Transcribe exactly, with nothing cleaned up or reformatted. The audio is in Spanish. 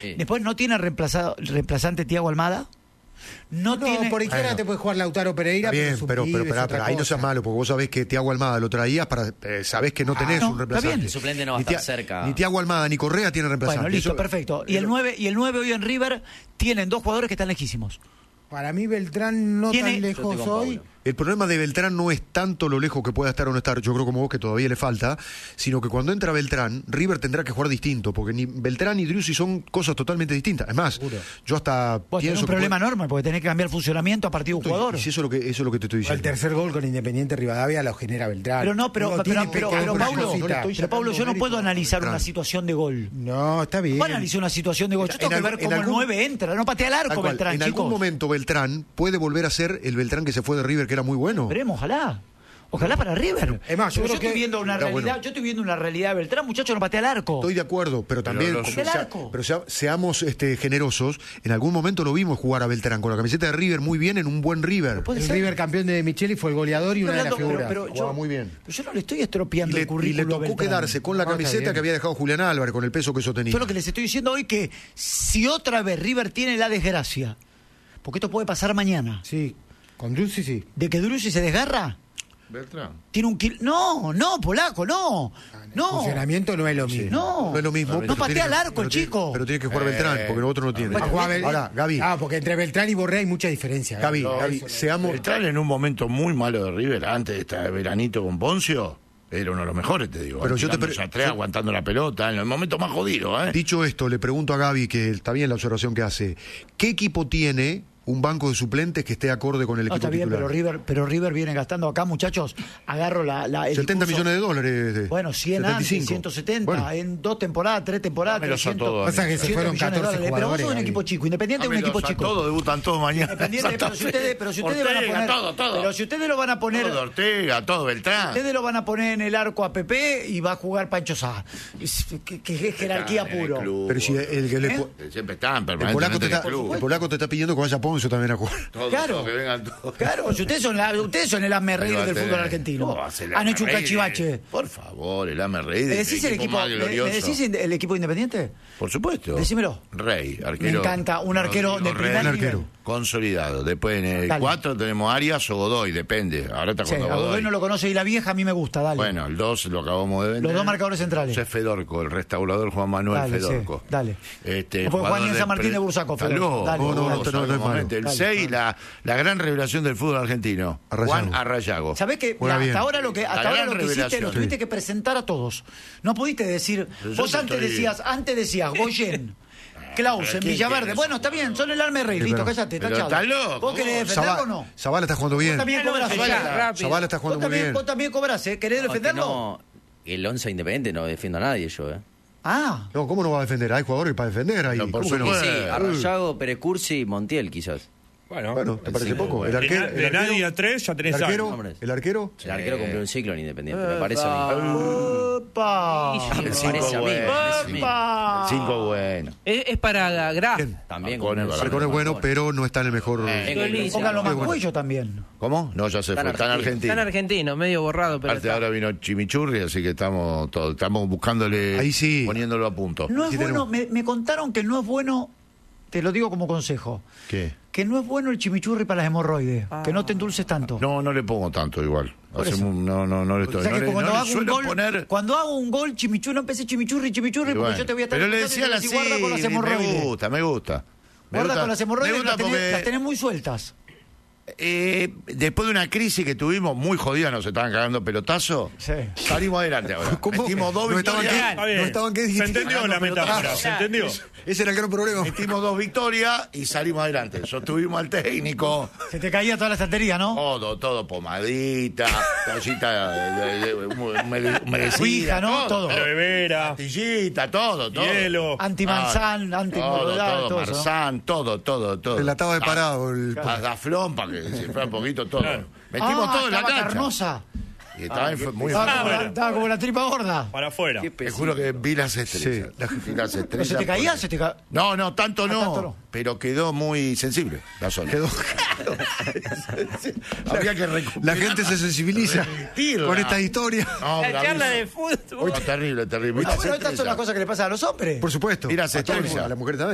Sí. Después no tiene reemplazado, reemplazante Thiago Almada. No, No, tiene... por izquierda Bueno. te puede jugar Lautaro Pereira. Bien, es un pero, pibe, pero, es pero, otra pero ahí no cosa. seas malo, porque vos sabés que Thiago Almada lo traías para. Eh, sabés que no tenés no, un está reemplazante. bien. El suplente no va a Ni estar Thia- cerca. Ni Thiago Almada ni Correa tienen reemplazante. Bueno, listo, Eso- perfecto. Y el eso- nueve y el nueve hoy en River tienen dos jugadores que están lejísimos. Para mí Beltrán no Tiene- tan Yo lejos estoy con hoy. Paulo. El problema de Beltrán no es tanto lo lejos que pueda estar o no estar, yo creo como vos que todavía le falta, sino que cuando entra Beltrán, River tendrá que jugar distinto, porque ni Beltrán ni Driussi son cosas totalmente distintas. Es más, Seguro. yo hasta Vos tenés pienso un que problema puede- enorme porque tenés que cambiar el funcionamiento a partir de un jugador. Y si eso es lo que eso es lo que te estoy El diciendo. tercer gol con Independiente Rivadavia lo genera Beltrán. Pero no, pero, Uno pero, tiene pero, pero, pequeñas Paulo, cositas. pero Paulo, yo no puedo analizar una Beltrán. situación de gol. No, está bien. No analizar una situación de gol. Yo En tengo que algún- ver en cómo el algún- nueve entra. No patea al Tal arco cual, Beltrán, en chicos. algún momento Beltrán puede volver a ser el Beltrán que se fue de River, que era muy bueno. Veremos, ojalá. Ojalá para River. Es más, yo Pero creo estoy que- viendo una Pero realidad, bueno. yo estoy viendo una realidad de Beltrán, muchacho, no patea al arco. Estoy de acuerdo, pero también lo como suyo- sea- El arco. pero sea- seamos este, generosos. En algún momento lo vimos jugar a Beltrán con la camiseta de River muy bien en un buen River. Puede El ser. River campeón de Micheli fue el goleador y Estoy una de las hablando, figuras. pero, pero Jugaba yo, muy bien. pero yo no le estoy Y estropeando le, el y currículo le a tocó Beltrán. quedarse con la No, está camiseta bien. que había dejado Julián Álvarez, con el peso que eso tenía. Yo lo que les estoy diciendo hoy que si otra vez River tiene la desgracia, porque esto puede pasar mañana, Sí, con Drusi sí. de que Driussi se desgarra, Beltrán. tiene un kil... No, no, polaco, no. El No. funcionamiento no es lo mismo. No. No es lo mismo. No pero patea tiene al que- arco, pero tiene- chico. Pero tiene que jugar Beltrán, porque el otro no tiene. Va a jugar Bel- Ahora, Gaby, Ah, porque entre Beltrán y Borré hay mucha diferencia. Gaby, No, Gaby, eso no- seamos. Beltrán en un momento muy malo de River, antes de este veranito con Poncio, era uno de los mejores, te digo. Pero ¿eh? yo te Tirándose pre- atrás, yo- aguantando la pelota, en el momento más jodido, ¿eh? Dicho esto, le pregunto a Gaby, que está bien la observación que hace, ¿qué equipo tiene un banco de suplentes que esté acorde con el No, equipo está bien, titular? pero River, pero River viene gastando acá, muchachos. Agarro la, la el setenta discurso- millones de dólares. de- Bueno, cien setenta y antes, cinco. ciento setenta, Bueno, en dos temporadas, tres temporadas, Dámelos a trescientos. todos, Pasa que se cien fueron millones de catorce dólares. Pero vos jugadores. sos un Gaby. equipo chico, Independiente es un Dámelos equipo a chico. todos, debutan todos mañana. Independiente, pero si ustedes, pero si ustedes Ortega, van a poner, todo, todo. pero si ustedes lo van a poner, Todo Ortega, todo Beltrán. ustedes lo van a poner en el arco a Pepe y va a jugar Pancho Sá. Es- Que, que es jerarquía Están en el puro. club. pero si el, que le- ¿Eh? Siempre están el, polaco permanentemente te en el está, club. el polaco te está pidiendo que vaya Poncio también a jugar. Todos, Claro. todos, que vengan todos. Claro, si ustedes son, la, ustedes son el hazme reír Ahí va del a fútbol tener. argentino. ¿Cómo va a ser el Han hecho un hazme reír? cachivache. Por favor, el hazme reír. ¿Me del decís el equipo, más me, glorioso. me decís el equipo independiente? Por supuesto. Decímelo. Rey, arquero. Me encanta, un arquero Rodrigo de primer Rey, nivel. Consolidado. Después en el Dale. cuatro tenemos Arias o Godoy, depende. Ahora está Sí, jugando a Godoy Godoy. no lo conoce y la vieja a mí me gusta, dale. Bueno, el dos lo acabamos de vender. Los dos marcadores centrales. José Fedorco, el restaurador Juan Manuel Dale, Fedorco. sí, dale. Este, No puede jugar ni en San Martín de Bursaco, Fedorco. Dale. No, no, no, no, no es malo. El Dale. seis, la, la gran revelación del fútbol argentino. Arrayago. Juan Arrayago. ¿Sabés que Juega hasta bien. ahora lo que La hasta ahora gran lo que hiciste revelación. lo tuviste que presentar a todos? No pudiste decir, Yo vos te antes estoy- decías, antes decías Goyen, Klaus, pero en ¿quién Villaverde. quiere Bueno, eso? está bien, son el alma de rey, Sí, listo, pero- cállate, pero tachado. está loco. ¿Vos querés defenderlo o Zabala, no? Zabala está jugando Vos bien. también cobrás, Ya, Zabala. rápido. Zabala está Vos jugando muy también, bien. vos también cobrás, ¿eh? ¿Querés No, es que defenderlo? no, el once independiente no defiendo a nadie yo, ¿eh? Ah, No, ¿cómo no va a defender? Hay jugadores para defender ahí. No, por ¿Cómo que no? supuesto. Sí, Eh, Arrayago, Perecursi y Montiel quizás. Bueno, Bueno, ¿te parece Sí, poco? bueno. El de, arquero, na- el de arquero, nadie a tres ya tenés el arquero, años. hombres. el arquero. El arquero cumplió un ciclo en Independiente, me parece Epa. a mí. Opa. Me El cinco parece a mí, me bueno. parece a mí. Opa. El cinco bueno. Es, es para Graf. Bien. También Marcone, cumplió un Marcone Marcón es bueno, Marcone. pero no está en el mejor. Eh, En el- Póngalo más bueno. cuello también. ¿Cómo? No, ya se Está fue. en Está en Argentina. Argentina. Está en argentino, medio borrado, pero Aparte está. ahora vino Chimichurri, así que estamos todos, estamos buscándole, Ahí sí. poniéndolo a punto. No es Sí bueno, tenemos. me, me contaron que no es bueno, te lo digo como consejo, ¿Qué? que no es bueno el chimichurri para las hemorroides, que no te endulces tanto. No, no le pongo tanto igual. Por Hacemos eso. un- no, no, no le estoy. O sea no que le, cuando no le hago un suelo gol, poner. cuando hago un gol chimichurri, no empecé chimichurri, chimichurri, Y porque bueno, yo te voy a estar pero le escuchando y decía te voy a así, decir, guarda con las me hemorroides. gusta, me gusta. Me Guarda gusta- con las hemorroides, me que las gusta tenés, porque, las tenés muy sueltas. eh, después de una crisis que tuvimos muy jodida, nos estaban cagando pelotazo. Sí. Salimos adelante ahora. ¿Cómo? Metimos dos No estaban victorias. qué? Está bien. No estaban qué Se dijiste. entendió la metáfora, se entendió. Ese era el gran problema. Metimos dos victorias y salimos adelante. Sostuvimos al técnico. Se te caía toda la estantería, ¿no? Todo, todo, pomadita, toallita de- de- de- hume- humedecida. Ouija, ¿no? Todo. Aloe vera. Pastillita, todo, todo. Hielo. Antimanzán, Ah, antimodal, todo, todo todo, eso, ¿no? Marzán, todo, todo, todo. Relataba de parado el- Azaflón para que se fuera un poquito todo. Claro. Metimos Ah, todo en la estaba cancha. carnosa. Y estaba en- muy Estaba fuerte. como, la, bueno. estaba como la tripa gorda. Para afuera. Te juro que vi las estrellas. Vi las ¿Pero estrellas se te caía? porque- Se te ca... No, no, tanto no, tanto no. pero quedó muy sensible la zona. Quedó- Había que recuperar. La gente se sensibiliza Remitirla. con esta historia. No, La charla bravísimo. de fútbol. No, terrible, terrible. Ah, bueno, estas son las cosas que le pasan a los hombres. Por supuesto. Mira, se A todos, estrella. a la mujer también.